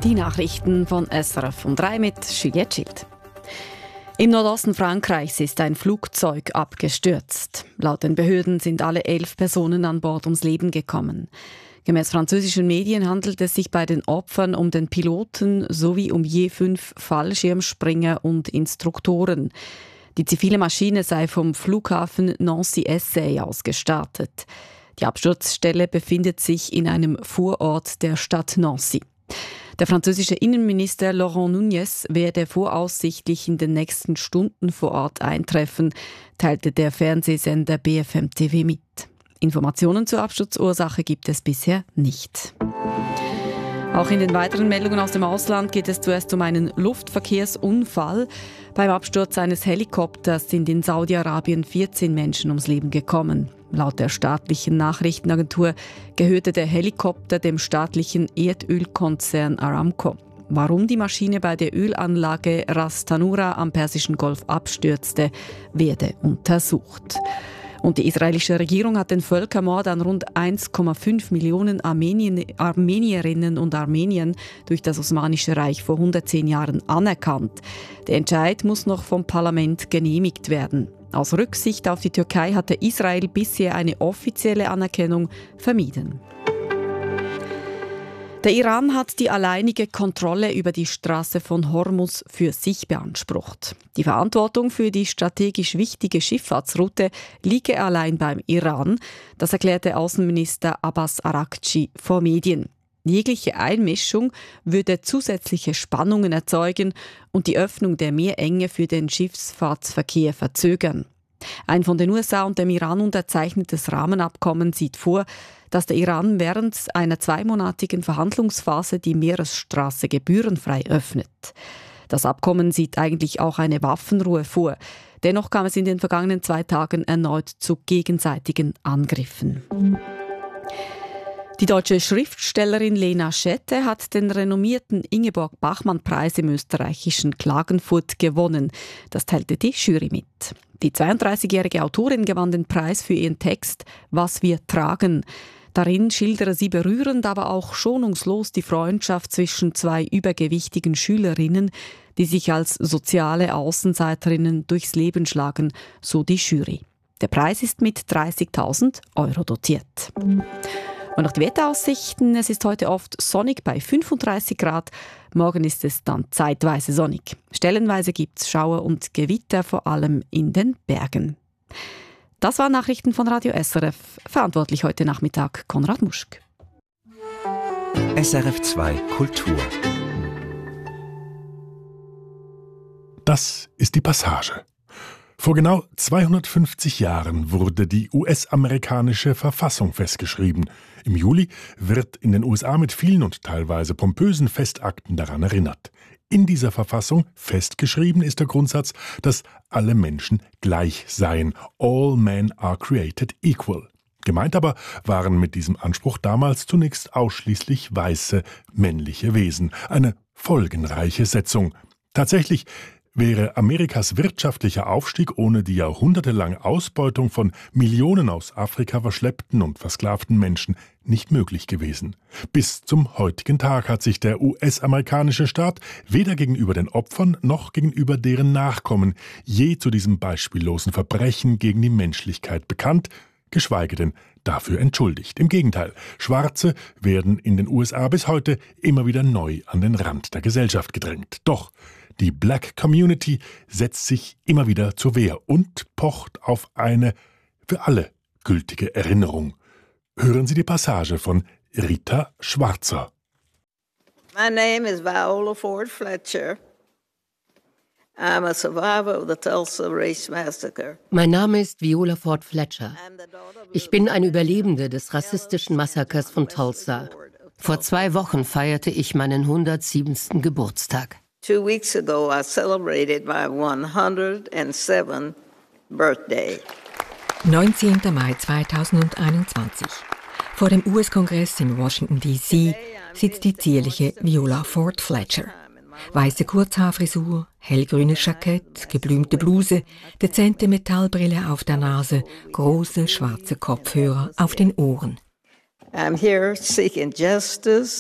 Die Nachrichten von SRF um 3 mit Juliette Schild. Im Nordosten Frankreichs ist ein Flugzeug abgestürzt. Laut den Behörden sind alle 11 Personen an Bord ums Leben gekommen. Gemäß französischen Medien handelt es sich bei den Opfern um den Piloten sowie um je 5 Fallschirmspringer und Instruktoren. Die zivile Maschine sei vom Flughafen Nancy-Essay aus gestartet. Die Absturzstelle befindet sich in einem Vorort der Stadt Nancy. Der französische Innenminister Laurent Nunez werde voraussichtlich in den nächsten Stunden vor Ort eintreffen, teilte der Fernsehsender BFM TV mit. Informationen zur Absturzursache gibt es bisher nicht. Auch in den weiteren Meldungen aus dem Ausland geht es zuerst um einen Luftverkehrsunfall. Beim Absturz eines Helikopters sind in Saudi-Arabien 14 Menschen ums Leben gekommen. Laut der staatlichen Nachrichtenagentur gehörte der Helikopter dem staatlichen Erdölkonzern Aramco. Warum die Maschine bei der Ölanlage Ras Tanura am Persischen Golf abstürzte, werde untersucht. Und die israelische Regierung hat den Völkermord an rund 1,5 Millionen Armenierinnen und Armeniern durch das Osmanische Reich vor 110 Jahren anerkannt. Der Entscheid muss noch vom Parlament genehmigt werden. Aus Rücksicht auf die Türkei hatte Israel bisher eine offizielle Anerkennung vermieden. Der Iran hat die alleinige Kontrolle über die Straße von Hormuz für sich beansprucht. Die Verantwortung für die strategisch wichtige Schifffahrtsroute liege allein beim Iran, das erklärte Außenminister Abbas Araghchi vor Medien. Jegliche Einmischung würde zusätzliche Spannungen erzeugen und die Öffnung der Meerenge für den Schiffsfahrtsverkehr verzögern. Ein von den USA und dem Iran unterzeichnetes Rahmenabkommen sieht vor, dass der Iran während einer 2-monatigen Verhandlungsphase die Meeresstraße gebührenfrei öffnet. Das Abkommen sieht eigentlich auch eine Waffenruhe vor. Dennoch kam es in den vergangenen 2 Tagen erneut zu gegenseitigen Angriffen. Die deutsche Schriftstellerin Lena Schette hat den renommierten Ingeborg-Bachmann-Preis im österreichischen Klagenfurt gewonnen. Das teilte die Jury mit. Die 32-jährige Autorin gewann den Preis für ihren Text »Was wir tragen«. Darin schildere sie berührend, aber auch schonungslos die Freundschaft zwischen 2 übergewichtigen Schülerinnen, die sich als soziale Außenseiterinnen durchs Leben schlagen, so die Jury. Der Preis ist mit 30.000 € dotiert. Und noch die Wetteraussichten. Es ist heute oft sonnig bei 35 Grad. Morgen ist es dann zeitweise sonnig. Stellenweise gibt es Schauer und Gewitter, vor allem in den Bergen. Das waren Nachrichten von Radio SRF. Verantwortlich heute Nachmittag Konrad Muschk. SRF 2 Kultur. Das ist die Passage. Vor genau 250 Jahren wurde die US-amerikanische Verfassung festgeschrieben. Im Juli wird in den USA mit vielen und teilweise pompösen Festakten daran erinnert. In dieser Verfassung festgeschrieben ist der Grundsatz, dass alle Menschen gleich seien. All men are created equal. Gemeint aber waren mit diesem Anspruch damals zunächst ausschließlich weiße, männliche Wesen. Eine folgenreiche Setzung. Tatsächlich wäre Amerikas wirtschaftlicher Aufstieg ohne die jahrhundertelange Ausbeutung von Millionen aus Afrika verschleppten und versklavten Menschen nicht möglich gewesen. Bis zum heutigen Tag hat sich der US-amerikanische Staat weder gegenüber den Opfern noch gegenüber deren Nachkommen je zu diesem beispiellosen Verbrechen gegen die Menschlichkeit bekannt, geschweige denn dafür entschuldigt. Im Gegenteil, Schwarze werden in den USA bis heute immer wieder neu an den Rand der Gesellschaft gedrängt. Doch die Black Community setzt sich immer wieder zur Wehr und pocht auf eine für alle gültige Erinnerung. Hören Sie die Passage von Rita Schwarzer. My name is Viola Ford Fletcher. I'm a survivor of the Tulsa Race Massacre. Mein Name ist Viola Ford Fletcher. Ich bin ein Überlebende des rassistischen Massakers von Tulsa. Vor 2 Wochen feierte ich meinen 107. Geburtstag. 2 weeks ago, I celebrated my 107th birthday. 19. Mai 2021. Vor dem US-Kongress in Washington, D.C. sitzt die zierliche Viola Ford Fletcher. Weiße Kurzhaarfrisur, hellgrünes Jackett, geblümte Bluse, dezente Metallbrille auf der Nase, große schwarze Kopfhörer auf den Ohren. I'm here seeking justice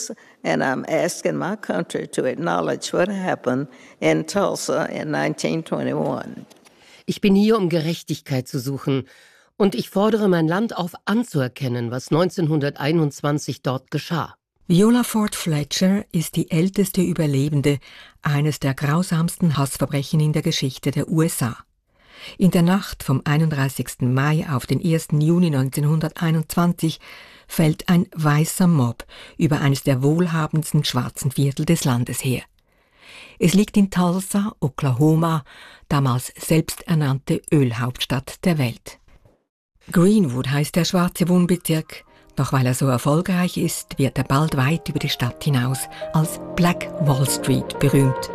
And I'm asking my country to acknowledge what happened in Tulsa in 1921. Ich bin hier, um Gerechtigkeit zu suchen. Und ich fordere mein Land auf, anzuerkennen, was 1921 dort geschah. Viola Ford Fletcher ist die älteste Überlebende eines der grausamsten Hassverbrechen in der Geschichte der USA. In der Nacht vom 31. Mai auf den 1. Juni 1921 fällt ein weißer Mob über eines der wohlhabendsten schwarzen Viertel des Landes her. Es liegt in Tulsa, Oklahoma, damals selbsternannte Ölhauptstadt der Welt. Greenwood heißt der schwarze Wohnbezirk, doch weil er so erfolgreich ist, wird er bald weit über die Stadt hinaus als Black Wall Street berühmt.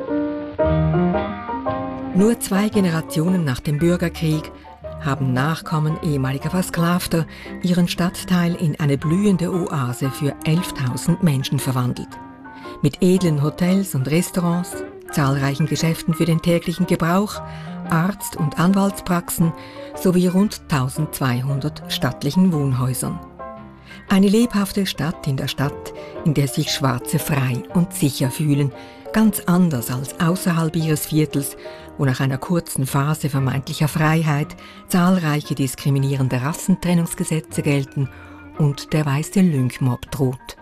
Nur 2 Generationen nach dem Bürgerkrieg haben Nachkommen ehemaliger Versklavter ihren Stadtteil in eine blühende Oase für 11.000 Menschen verwandelt. Mit edlen Hotels und Restaurants, zahlreichen Geschäften für den täglichen Gebrauch, Arzt- und Anwaltspraxen sowie rund 1200 stattlichen Wohnhäusern. Eine lebhafte Stadt, in der sich Schwarze frei und sicher fühlen, ganz anders als außerhalb ihres Viertels, wo nach einer kurzen Phase vermeintlicher Freiheit zahlreiche diskriminierende Rassentrennungsgesetze gelten und der weiße Lynchmob droht.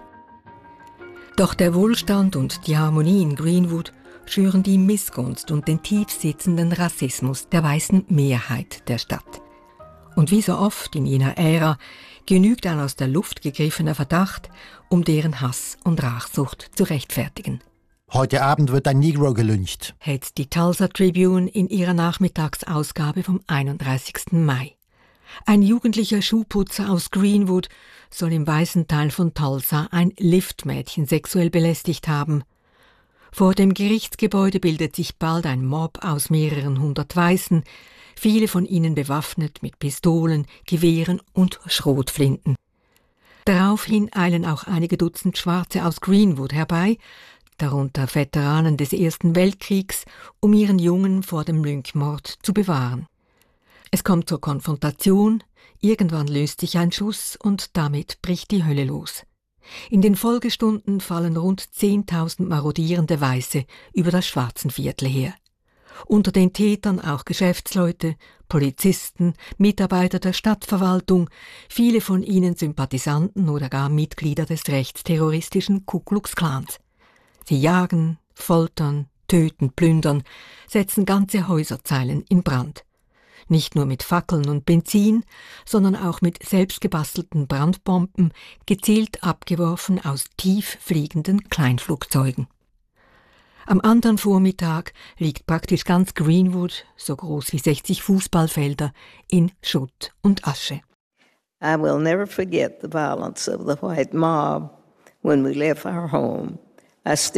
Doch der Wohlstand und die Harmonie in Greenwood schüren die Missgunst und den tiefsitzenden Rassismus der weißen Mehrheit der Stadt. Und wie so oft in jener Ära genügt ein aus der Luft gegriffener Verdacht, um deren Hass und Rachsucht zu rechtfertigen. Heute Abend wird ein Negro gelyncht, Hält die Tulsa Tribune in ihrer Nachmittagsausgabe vom 31. Mai. Ein jugendlicher Schuhputzer aus Greenwood soll im weißen Teil von Tulsa ein Liftmädchen sexuell belästigt haben. Vor dem Gerichtsgebäude bildet sich bald ein Mob aus mehreren hundert Weißen, viele von ihnen bewaffnet mit Pistolen, Gewehren und Schrotflinten. Daraufhin eilen auch einige Dutzend Schwarze aus Greenwood herbei, darunter Veteranen des Ersten Weltkriegs, um ihren Jungen vor dem Lynchmord zu bewahren. Es kommt zur Konfrontation, irgendwann löst sich ein Schuss und damit bricht die Hölle los. In den Folgestunden fallen rund 10.000 marodierende Weiße über das Schwarzenviertel her. Unter den Tätern auch Geschäftsleute, Polizisten, Mitarbeiter der Stadtverwaltung, viele von ihnen Sympathisanten oder gar Mitglieder des rechtsterroristischen Ku Klux Klans. Sie jagen, foltern, töten, plündern, setzen ganze Häuserzeilen in Brand. Nicht nur mit Fackeln und Benzin, sondern auch mit selbstgebastelten Brandbomben, gezielt abgeworfen aus tief fliegenden Kleinflugzeugen. Am anderen Vormittag liegt praktisch ganz Greenwood, so groß wie 60 Fußballfelder, in Schutt und Asche. I will never forget the violence of the white mob when we left our home. Ich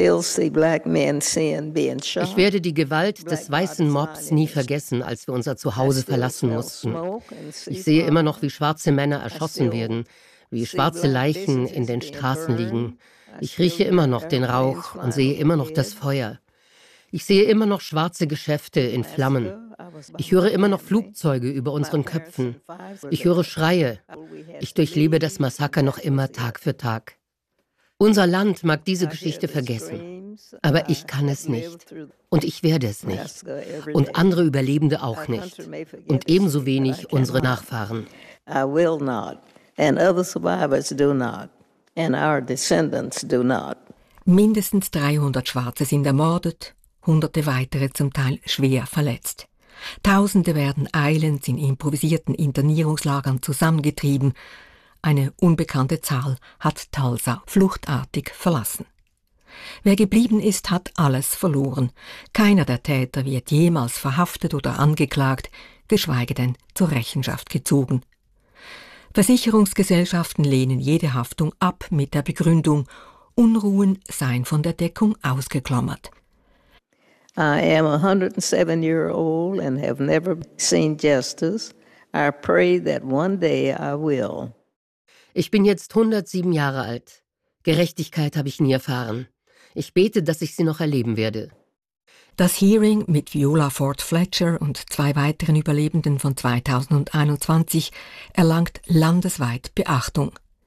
werde die Gewalt des weißen Mobs nie vergessen, als wir unser Zuhause verlassen mussten. Ich sehe immer noch, wie schwarze Männer erschossen werden, wie schwarze Leichen in den Straßen liegen. Ich rieche immer noch den Rauch und sehe immer noch das Feuer. Ich sehe immer noch schwarze Geschäfte in Flammen. Ich höre immer noch Flugzeuge über unseren Köpfen. Ich höre Schreie. Ich durchlebe das Massaker noch immer Tag für Tag. Unser Land mag diese Geschichte vergessen, aber ich kann es nicht. Und ich werde es nicht. Und andere Überlebende auch nicht. Und ebenso wenig unsere Nachfahren. I will not. And other survivors do not. And our descendants do not. Mindestens 300 Schwarze sind ermordet, Hunderte weitere zum Teil schwer verletzt. Tausende werden eilends in improvisierten Internierungslagern zusammengetrieben. Eine unbekannte Zahl hat Tulsa fluchtartig verlassen. Wer geblieben ist, hat alles verloren. Keiner der Täter wird jemals verhaftet oder angeklagt, geschweige denn zur Rechenschaft gezogen. Versicherungsgesellschaften lehnen jede Haftung ab mit der Begründung, Unruhen seien von der Deckung ausgeklammert. I am 107-year-old and have never seen justice. I pray that one day I will. Ich bin jetzt 107 Jahre alt. Gerechtigkeit habe ich nie erfahren. Ich bete, dass ich sie noch erleben werde. Das Hearing mit Viola Ford Fletcher und 2 weiteren Überlebenden von 2021 erlangt landesweit Beachtung.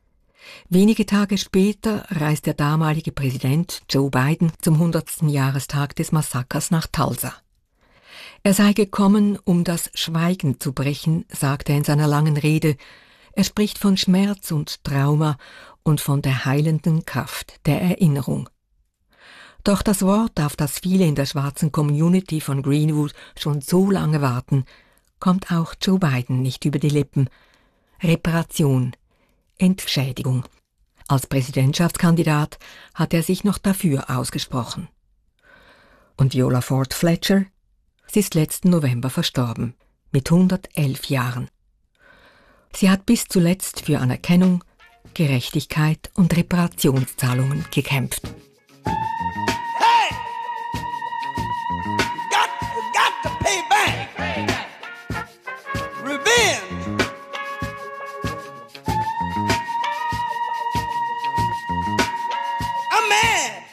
Wenige Tage später reist der damalige Präsident Joe Biden zum 100. Jahrestag des Massakers nach Tulsa. Er sei gekommen, um das Schweigen zu brechen, sagte er in seiner langen Rede. Er spricht von Schmerz und Trauma und von der heilenden Kraft der Erinnerung. Doch das Wort, auf das viele in der schwarzen Community von Greenwood schon so lange warten, kommt auch Joe Biden nicht über die Lippen. Reparation, Entschädigung. Als Präsidentschaftskandidat hat er sich noch dafür ausgesprochen. Und Viola Ford Fletcher? Sie ist letzten November verstorben, mit 111 Jahren. Sie hat bis zuletzt für Anerkennung, Gerechtigkeit und Reparationszahlungen gekämpft. Hey! Got to pay back! Revenge! I'm mad!